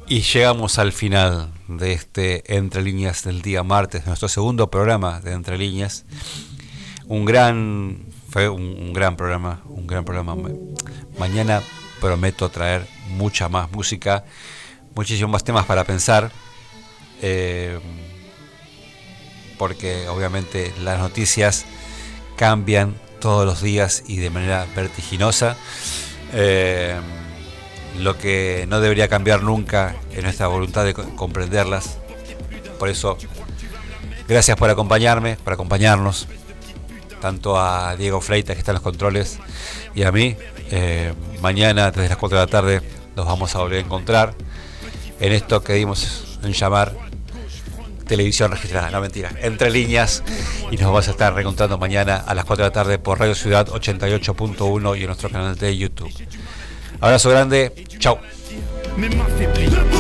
Y llegamos al final de este Entre Líneas del día martes, nuestro segundo programa de Entre Líneas. Fue un gran programa, un gran programa. Mañana prometo traer mucha más música, muchísimos más temas para pensar, porque obviamente las noticias cambian todos los días y de manera vertiginosa. Lo que no debería cambiar nunca es nuestra voluntad de comprenderlas. Por eso, gracias por acompañarme, por acompañarnos, tanto a Diego Freitas, que está en los controles, y a mí. Mañana, desde las 4 de la tarde, nos vamos a volver a encontrar en esto que dimos en llamar televisión registrada, no mentira, Entre Líneas, y nos vamos a estar reencontrando mañana a las 4 de la tarde por Radio Ciudad 88.1 y en nuestro canal de YouTube. Abrazo grande, chao.